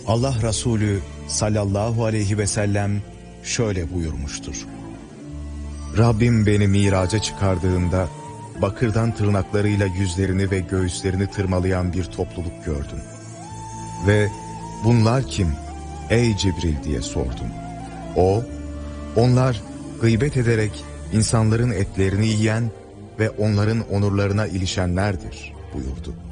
Allah Resulü sallallahu aleyhi ve sellem şöyle buyurmuştur. Rabbim beni miraca çıkardığında bakırdan tırnaklarıyla yüzlerini ve göğüslerini tırmalayan bir topluluk gördüm. Ve bunlar kim ey Cibril diye sordum. Onlar gıybet ederek insanların etlerini yiyen ve onların onurlarına ilişenlerdir buyurdu.